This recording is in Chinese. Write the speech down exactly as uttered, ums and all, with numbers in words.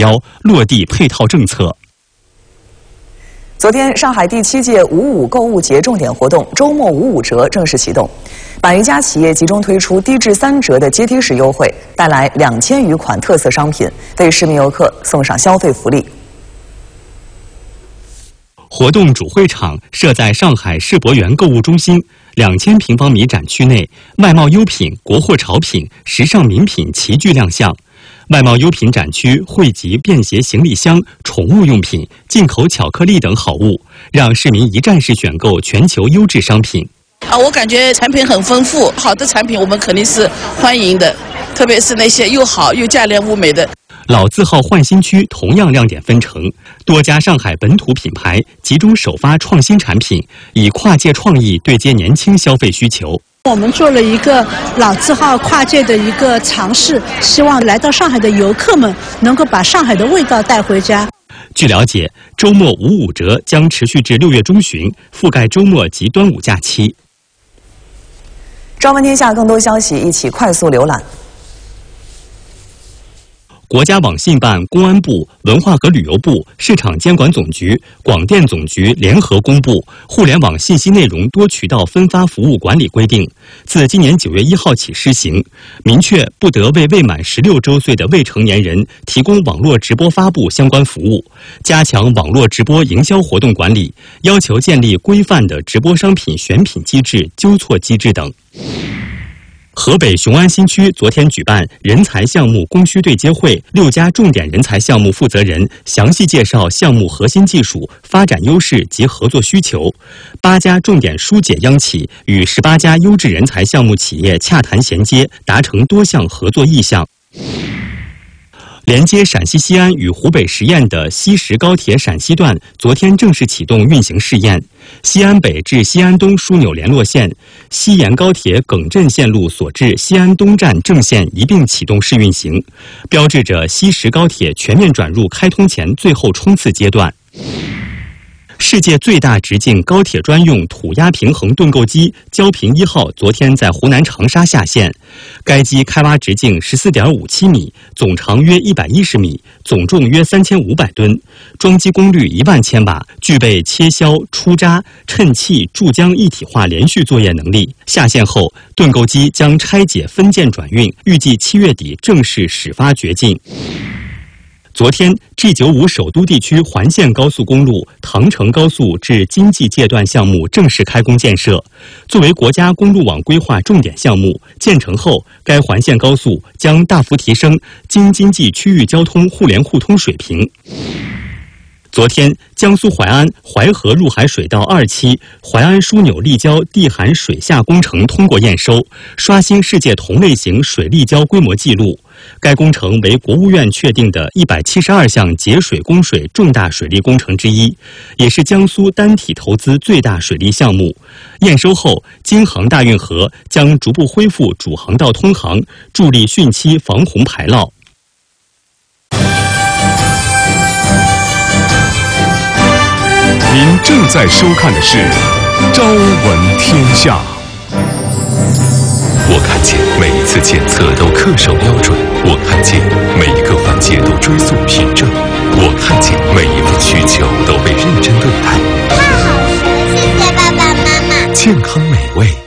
标，落地配套政策。 昨天，上海第七届五五购物节重点活动“周末五五折”正式启动，百余家企业集中推出低至三折的阶梯式优惠，带来两千余款特色商品，为市民游客送上消费福利。 活动主会场设在上海世博园购物中心两千平方米展区内，外贸优品、国货潮品、时尚名品齐聚亮相。外贸优品展区汇集便携行李箱、宠物用品、进口巧克力等好物，让市民一站式选购全球优质商品。 啊，我感觉产品很丰富，好的产品我们肯定是欢迎的，特别是那些又好又价廉物美的。 老字号换新区同样亮点纷呈，多家上海本土品牌集中首发创新产品，以跨界创意对接年轻消费需求。 我们做了一个老字号跨界的一个尝试，希望来到上海的游客们能够把上海的味道带回家。 据了解，周末五五折将持续至六月中旬，覆盖周末及端午假期。 朝闻天下更多消息，一起快速浏览。 国家网信办、公安部、文化和旅游部、市场监管总局、广电总局联合公布《互联网信息内容多渠道分发服务管理规定》，自今年九月一号起施行，明确不得为未满十六周岁的未成年人提供网络直播发布相关服务，加强网络直播营销活动管理，要求建立规范的直播商品选品机制、纠错机制等。河北雄安新区昨天举办人才项目供需对接会，六家重点人才项目负责人详细介绍项目核心技术、发展优势及合作需求。八家重点疏解央企与十八家优质人才项目企业洽谈衔接，达成多项合作意向。连接陕西西安与湖北十堰的西石高铁陕西段昨天正式启动运行试验，西安北至西安东枢纽联络线、西延高铁耿镇线路所至西安东站正线一并启动试运行，标志着西石高铁全面转入开通前最后冲刺阶段。世界最大直径高铁专用土压平衡盾构机焦平一号昨天在湖南长沙下线，该机开挖直径 十四点五七米，总长约一百一十米，总重约三千五百吨，装机功率一万千瓦，具备切削、出渣、衬气、注浆一体化连续作业能力。下线后，盾构机将拆解分件转运，预计七月底正式始发掘进。昨天 G 九十五 首都地区环线高速公路唐城高速至经济界段项目正式开工建设。作为国家公路网规划重点项目，建成后，该环线高速将大幅提升京津冀区域交通互联互通水平。昨天，江苏淮安淮河入海水道二期淮安枢纽立交地涵水下工程通过验收，刷新世界同类型水立交规模纪录。该工程为国务院确定的一百七十二项节水供水重大水利工程之一，也是江苏单体投资最大水利项目。验收后，京杭大运河将逐步恢复主航道通航，助力汛期防洪排涝。 您正在收看的是《朝闻天下》。我看见每一次检测都恪守标准，我看见每一个环节都追溯凭证，我看见每一份需求都被认真对待。 太好吃了，谢谢爸爸妈妈。 健康美味